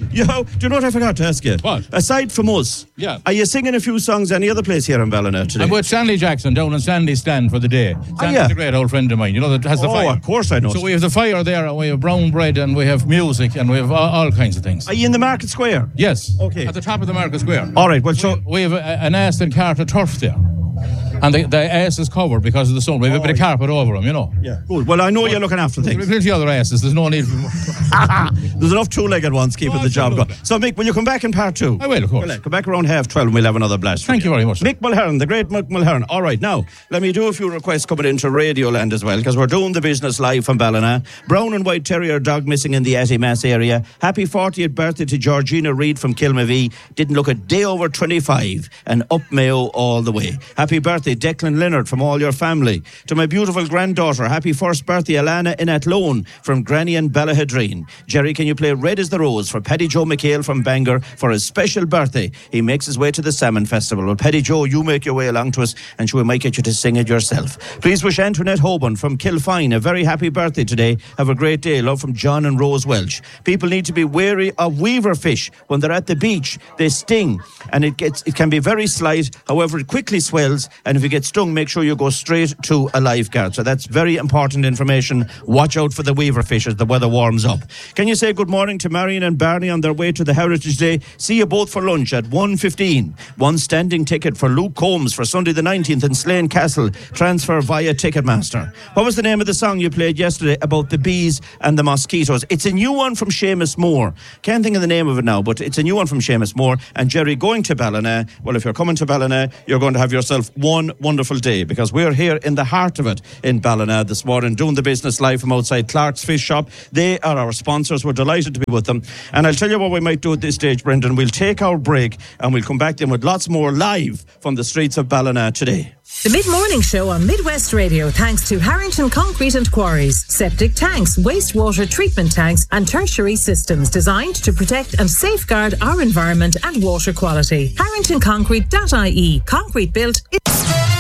do you know what I forgot to ask you? What? Aside from us, are you singing a few songs any other place here in Ballina today? I'm with Stanley Jackson down in Stanley's stand for the day. Stanley's a great old friend of mine, that has the fire. Oh, of course I know. So we have the fire there, and we have brown bread, and we have music, and we have all kinds of things. Are you in the Market Square? Yes. Okay. At the top of the Market Square. All right, well, we have an Aston Carter turf there. And the ass is covered because of the sun. We have a bit of carpet over them, Yeah, good. Well, I know you're looking after things. There's plenty of other asses. There's no need for... There's enough two-legged ones keeping the job going. So, Mick, will you come back in part 2? I will, of course. Come back around 12:30 and we'll have another blast. Thank you very much. Mick Mulhern, the great Mick Mulhern. All right, now, let me do a few requests coming into Radio Land as well, because we're doing the business live from Ballina. Brown and white terrier dog missing in the Atty-Mass area. Happy 40th birthday to Georgina Reid from Kilmavie. Didn't look a day over 25, and up Mayo all the way. Happy birthday, Declan Leonard, from all your family. To my beautiful granddaughter, happy first birthday, Alana in Athlone from Granny and Ballahadreen. Jerry, can you play Red as the Rose for Paddy Joe McHale from Bangor for his special birthday? He makes his way to the Salmon Festival. Well, Paddy Joe, you make your way along to us, and we might get you to sing it yourself. Please wish Antoinette Hoban from Kilfine a very happy birthday today. Have a great day. Love from John and Rose Welch. People need to be wary of weaver fish when they're at the beach. They sting, and it can be very slight. However, it quickly swells, and if you get stung, make sure you go straight to a lifeguard. So that's very important information. Watch out for the weaver fish as the weather warms up. Can you say good morning to Marion and Barney on their way to the Heritage Day? See you both for lunch at 1:15. One standing ticket for Luke Combs for Sunday the 19th in Slane Castle. Transfer via Ticketmaster. What was the name of the song you played yesterday about the bees and the mosquitoes? It's a new one from Seamus Moore. Can't think of the name of it now, but it's a new one from Seamus Moore. And Jerry, going to Ballina, well, if you're coming to Ballina, you're going to have yourself one wonderful day, because we're here in the heart of it in Ballina this morning, doing the business live from outside Clark's Fish Shop. They are our sponsors. We're delighted to be with them. And I'll tell you what we might do at this stage, Brendan. We'll take our break and we'll come back then with lots more live from the streets of Ballina today. The Mid-Morning Show on Midwest Radio, thanks to Harrington Concrete and Quarries. Septic tanks, wastewater treatment tanks and tertiary systems designed to protect and safeguard our environment and water quality. HarringtonConcrete.ie. Concrete built.